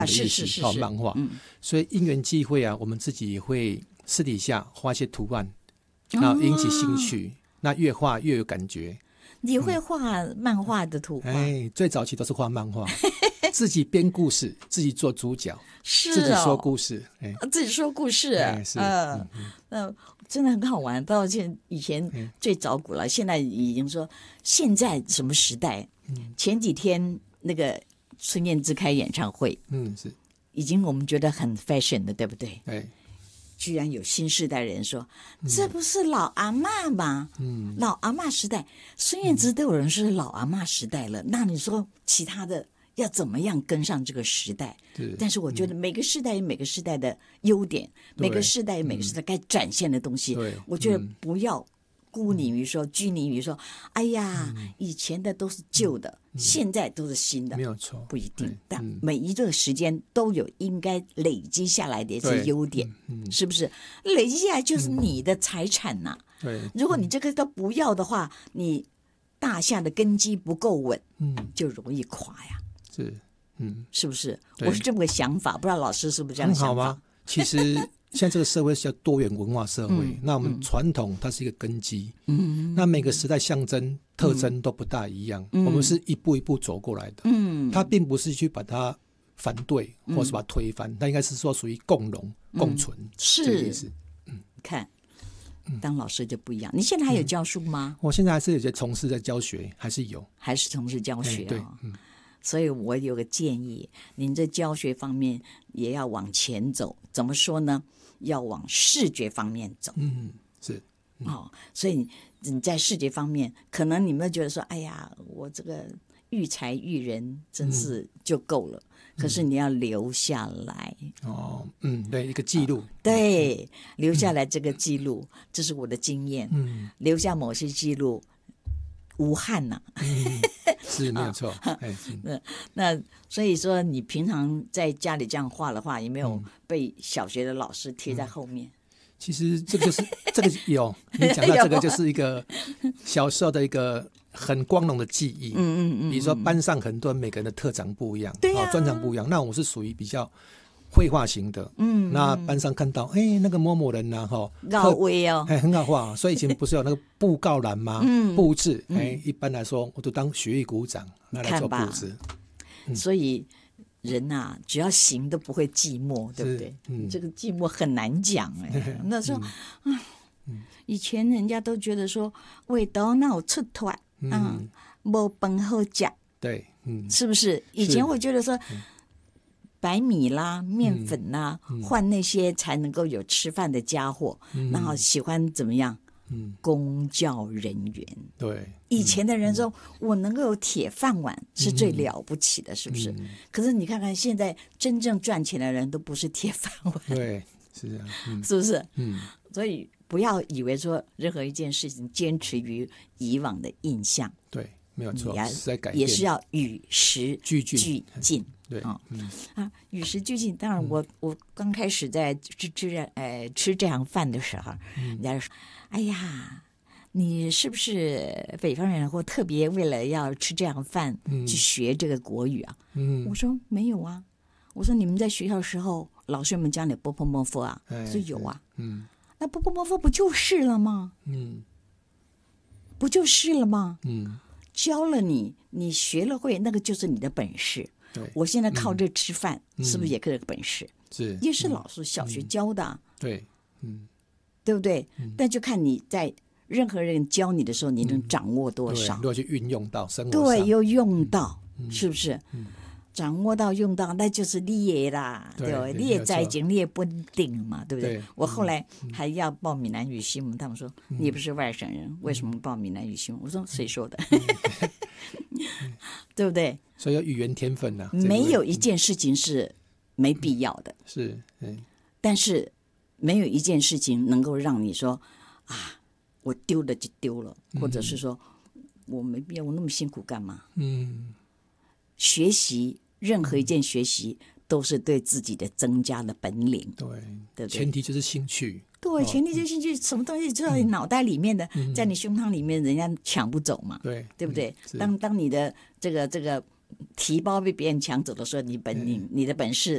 的意思，漫画。所以因缘际会啊，我们自己也会私底下画一些图案，然后引起兴趣，那越画越有感觉。 你会画漫画的图画？ 最早期都是画漫画，自己编故事，自己做主角， 是自己说故事， 自己说故事，那真的很好玩。到以前最早古了，现在已经说现在什么时代？前几天那个孙燕姿开演唱会， 是已经我们觉得很 fashion 的，对不对？居然有新世代人说，这不是老阿嬷吗？老阿嬷时代，孙燕姿都有人说老阿嬷时代了，那你说其他的要怎么样跟上这个时代？但是我觉得每个世代有每个世代的优点，每个世代有每个世代该展现的东西。我觉得不要拘泥于说，哎呀，以前的都是旧的，现在都是新的， 没有错， 不一定。但每一个时间都有应该累积下来的一些优点，是不是？累积下来就是你的财产呐。如果你这个都不要的话，你大厦的根基不够稳，就容易垮呀。是不是？我是这么个想法，不知道老师是不是这样想法？ 很好吗？其实现在这个社会是叫多元文化社会，那我们传统它是一个根基，那每个时代象征特征都不大一样，我们是一步一步走过来的，它并不是去把它反对或是把它推翻，它应该是说属于共荣共存， 是这个意思。 看当老师就不一样。你现在还有教书吗？ 我现在还是有在从事在教学，还是从事教学对， 所以我有个建议，您在教学方面也要往前走。怎么说呢？要往视觉方面走。 是。 所以你在视觉方面，可能你们觉得说，哎呀，我这个育才育人真是就够了。可是你要留下来。 对，一个记录。 对，留下来这个记录，这是我的经验。留下某些记录。无憾呐， 是没有错。 那所以说，你平常在家里这样画的话，有没有被小学的老师贴在后面？ 其实这个就是这个有，你讲到这个就是一个小时候的一个很光荣的记忆。比如说班上很多人每个人的特长不一样，专长不一样。那我是属于比较绘画型的，那班上看到，那个某某人呐， 好威哦， 很好画，所以以前不是有那个布告栏吗？布置，一般来说我都当学艺股长，拿来做布置。 所以人呐，只要行都不会寂寞，对不对？这个寂寞很难讲那时候以前人家都觉得说，为头脑出脱，没饭好吃， 对， 是不是？以前会觉得说。白米啦、面粉啦，换那些才能够有吃饭的家伙，然后喜欢怎么样？公教人员。 对， 以前的人说，我能够有铁饭碗是最了不起的，是不是？可是你看看现在真正赚钱的人都不是铁饭碗， 对，是啊， 是不是？所以不要以为说任何一件事情坚持于以往的印象， 对，没有错， 也是要与时俱进。 对， 与时俱进。当然我刚开始在吃这样饭的时候，人家说：“哎呀，你是不是北方人，或特别为了要吃这样饭去学这个国语啊？”我说没有啊。我说你们在学校的时候，老师们教你波波摩佛啊？说有啊。那波波摩佛不就是了吗？不就是了吗？教了你学了会，那个就是你的本事。我现在靠这吃饭，是不是也是个本事？ 是， 也是老师小学教的。 对， 对不对？但就看你在任何人教你的时候，你能掌握多少？ 如果去运用到生活上， 对，又用到，是不是？掌握到用到，那就是你的啦，对吧？你也在经，你也不定嘛，对不对？我后来还要报闽南语新闻，他们说你不是外省人，为什么报闽南语新闻？我说谁说的？对不对？ 所以有语言天分啊， 没有一件事情是没必要的， 是， 但是没有一件事情能够让你说啊，我丢了就丢了，或者是说我没必要，我那么辛苦干嘛？学习任何一件学习都是对自己的增加了本领，对不对？ 前提就是兴趣。 对，前提就是兴趣，什么东西就在你脑袋里面的，在你胸膛里面，人家抢不走嘛，对不对？当你的这个提包被别人抢走的时候，你的本事